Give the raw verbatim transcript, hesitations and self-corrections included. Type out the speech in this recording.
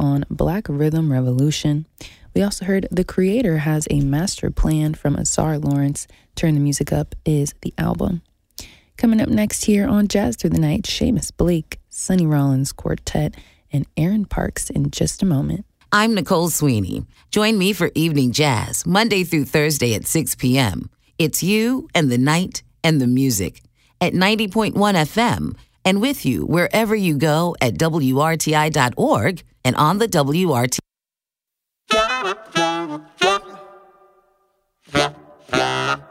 on Black Rhythm Revolution. We also heard The Creator Has a Master Plan from Azar Lawrence. Turn the Music Up is the album. Coming up next here on Jazz Through the Night, Seamus Blake, Sonny Rollins Quartet, and Aaron Parks in just a moment. I'm Nicole Sweeney. Join me for Evening Jazz, Monday through Thursday at six p.m. It's you and the night and the music at ninety point one F M and with you wherever you go at W R T I dot org and on the W R T I.